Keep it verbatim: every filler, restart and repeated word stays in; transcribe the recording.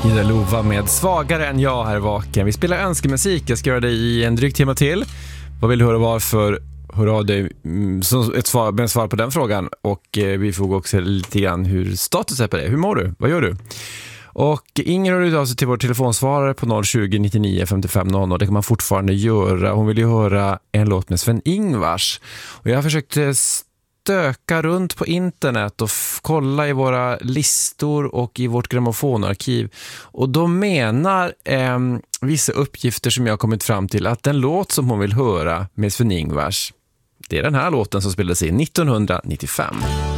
Ida Lova med Svagare än jag här vaken. Vi spelar önskemusik. Jag ska göra det i en dryg timme till. Vad vill du höra varför? Hör av dig ett svar, med svar på den frågan. Och eh, vi får också lite grann hur status är på det. Hur mår du? Vad gör du? Och Inger har ut av sig till vår telefonsvarare på noll tjugo nittionio femtiofem noll noll. Det kan man fortfarande göra. Hon vill ju höra en låt med Sven-Ingvars. Och jag har försökt stöka runt på internet och f- kolla i våra listor och i vårt grammofonarkiv. Och då menar eh, vissa uppgifter som jag har kommit fram till att den låt som hon vill höra med Sven-Ingvars, det är den här låten som spelades in nittonhundranittiofem.